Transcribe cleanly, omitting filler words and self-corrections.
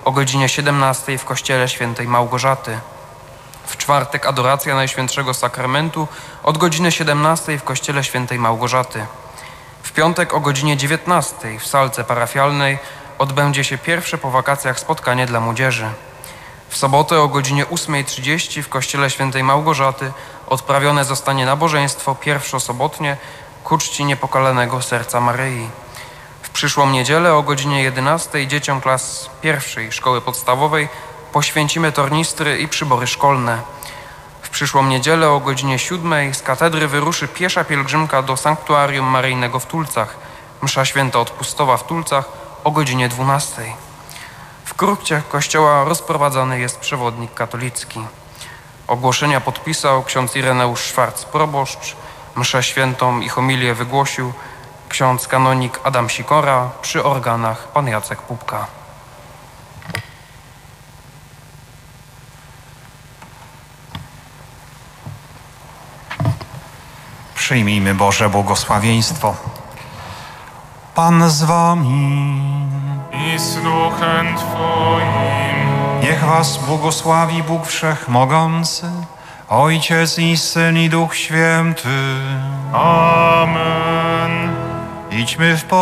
o godzinie 17 w kościele świętej Małgorzaty. W czwartek adoracja Najświętszego Sakramentu od godziny 17 w kościele świętej Małgorzaty. W piątek o godzinie 19 w salce parafialnej odbędzie się pierwsze po wakacjach spotkanie dla młodzieży. W sobotę o godzinie 8:30 w kościele świętej Małgorzaty odprawione zostanie nabożeństwo pierwszosobotnie ku czci Niepokalanego Serca Maryi. W przyszłą niedzielę o godzinie 11 dzieciom klas pierwszej szkoły podstawowej poświęcimy tornistry i przybory szkolne. W przyszłą niedzielę o godzinie 7 z katedry wyruszy piesza pielgrzymka do Sanktuarium Maryjnego w Tulcach. Msza święta odpustowa w Tulcach o godzinie 12. W krypcie kościoła rozprowadzany jest przewodnik katolicki. Ogłoszenia podpisał ksiądz Ireneusz Szwarc-proboszcz. Mszę świętą i homilię wygłosił ksiądz kanonik Adam Sikora, przy organach pan Jacek Pupka. Przyjmijmy Boże błogosławieństwo. Pan z wami. I z duchem Twoim. Niech was błogosławi Bóg Wszechmogący, Ojciec i Syn i Duch Święty. Amen. Idźmy w